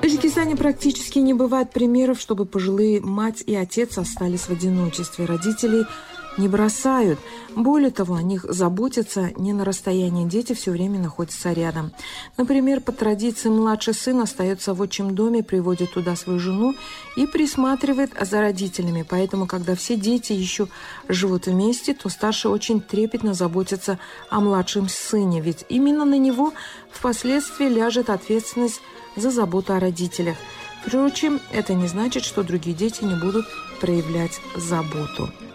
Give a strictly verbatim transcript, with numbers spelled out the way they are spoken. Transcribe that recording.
Таджикистане практически не бывает примеров, чтобы пожилые мать и отец остались в одиночестве. Родителей не бросают. Более того, о них заботятся не на расстоянии. Дети все время находятся рядом. Например, по традиции младший сын остается в отчим доме, приводит туда свою жену и присматривает за родителями. Поэтому, когда все дети еще живут вместе, то старший очень трепетно заботится о младшем сыне. Ведь именно на него впоследствии ляжет ответственность за заботу о родителях. Впрочем, это не значит, что другие дети не будут проявлять заботу.